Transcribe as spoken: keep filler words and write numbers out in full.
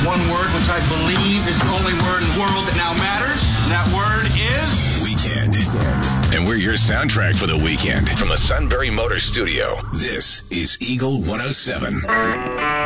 one word which I believe is the only word in the world that now matters. And that word is... Weekend. And we're your soundtrack for the weekend. From the Sunbury Motor Studio, this is Eagle one oh seven.